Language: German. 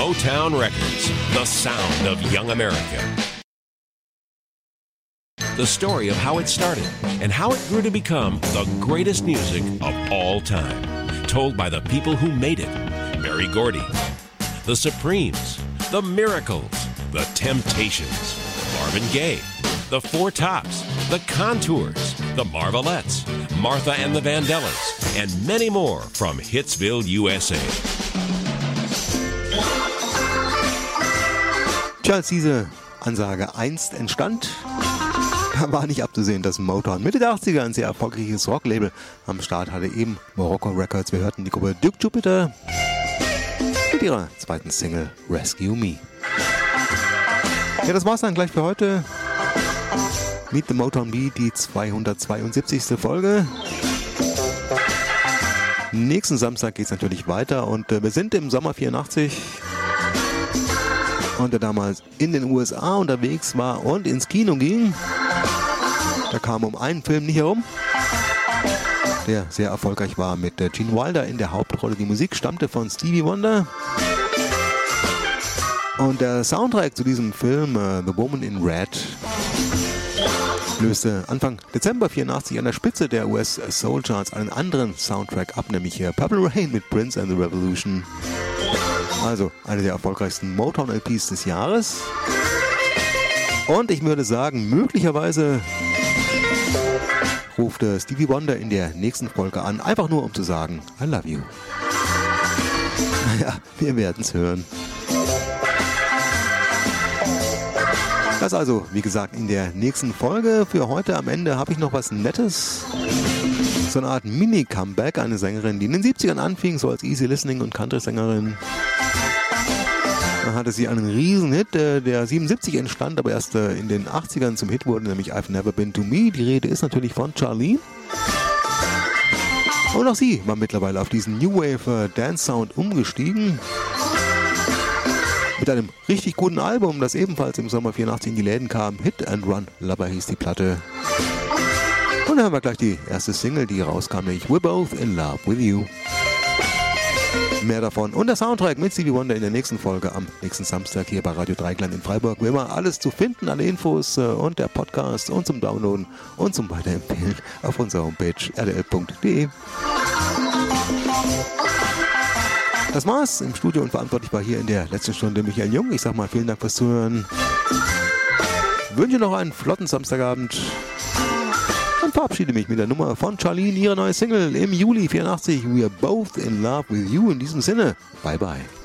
Motown Records, the sound of young America. The story of how it started and how it grew to become the greatest music of all time. Told by the people who made it. Berry Gordy, the Supremes, the Miracles, the Temptations, Marvin Gaye, the Four Tops, the Contours, the Marvelettes, Martha and the Vandellas, and many more from Hitsville, USA. Tja, als diese Ansage einst entstand, war nicht abzusehen, dass Motown Mitte der 80er ein sehr erfolgreiches Rocklabel am Start hatte, eben Morocco Records. Wir hörten die Gruppe Duke Jupiter mit ihrer zweiten Single Rescue Me. Ja, das war's dann gleich für heute. Meet the Motown Beat, die 272. Folge. Nächsten Samstag geht's natürlich weiter und wir sind im Sommer 84 und der damals in den USA unterwegs war und ins Kino ging. Da kam um einen Film nicht herum, der sehr erfolgreich war mit Gene Wilder in der Hauptrolle. Die Musik stammte von Stevie Wonder. Und der Soundtrack zu diesem Film, The Woman in Red, löste Anfang Dezember 84 an der Spitze der US Soul Charts einen anderen Soundtrack ab, nämlich Purple Rain mit Prince and the Revolution. Also eine der erfolgreichsten Motown-LPs des Jahres. Und ich würde sagen, möglicherweise ruft Stevie Wonder in der nächsten Folge an, einfach nur um zu sagen, I love you. Naja, wir werden es hören. Das also, wie gesagt, in der nächsten Folge. Für heute am Ende habe ich noch was Nettes. So eine Art Mini-Comeback, eine Sängerin, die in den 70ern anfing, so als Easy Listening und Country-Sängerin. Dann hatte sie einen Riesenhit, der 77 entstand, aber erst in den 80ern zum Hit wurde, nämlich I've Never Been to Me. Die Rede ist natürlich von Charlene. Und auch sie war mittlerweile auf diesen New Wave Dance Sound umgestiegen. Mit einem richtig guten Album, das ebenfalls im Sommer 84 in die Läden kam. Hit and Run Lover hieß die Platte. Und dann haben wir gleich die erste Single, die rauskam, nämlich We're Both in Love with You. Mehr davon und der Soundtrack mit Stevie Wonder in der nächsten Folge am nächsten Samstag hier bei Radio Dreieckland in Freiburg. Wie immer alles zu finden, alle Infos und der Podcast und zum Downloaden und zum Weiterempfehlen auf unserer Homepage rdl.de. Das war's im Studio und verantwortlich war hier in der letzten Stunde Michael Jung. Ich sag mal vielen Dank fürs Zuhören. Wünsche noch einen flotten Samstagabend und verabschiede mich mit der Nummer von Charlene, ihre neue Single im Juli 84. We are both in love with you. In diesem Sinne, bye bye.